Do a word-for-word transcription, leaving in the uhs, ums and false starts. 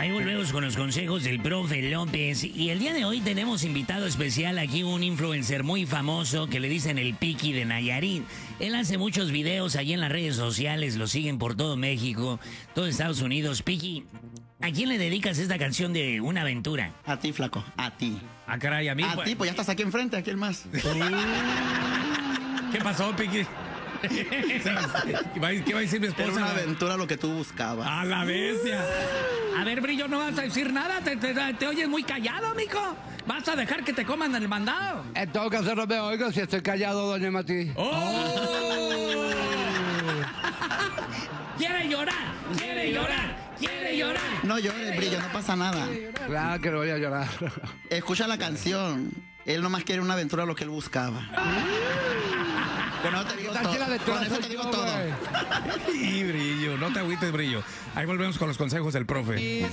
Ahí volvemos con los consejos del profe López. Y el día de hoy tenemos invitado especial aquí, un influencer muy famoso que le dicen el Piqui de Nayarit. Él hace muchos videos allí en las redes sociales, lo siguen por todo México, todo Estados Unidos. Piqui, ¿a quién le dedicas esta canción de Una Aventura? A ti, flaco, a ti. Ah, caray, a mí. A pues... ti, pues ya estás aquí enfrente, ¿a quién más? ¿Qué pasó, Piqui? ¿Qué va a decir mi esposa? Era una aventura lo que tú buscabas. A la bestia. A ver, Brillo, no vas a decir nada. Te, te, te oyes muy callado, mijo. ¿Vas a dejar que te coman el mandado? En todo caso no me oigo si estoy callado, doña Mati. ¡Oh! ¡Quiere llorar! ¡Quiere llorar! ¡Quiere llorar! No llores, Brillo, no pasa nada. Claro que no voy a llorar. Escucha la canción. Él nomás quiere una aventura lo que él buscaba. Con eso te digo todo. Con eso te digo todo. Y Brillo, no te agüites, Brillo. Ahí volvemos con los consejos del profe.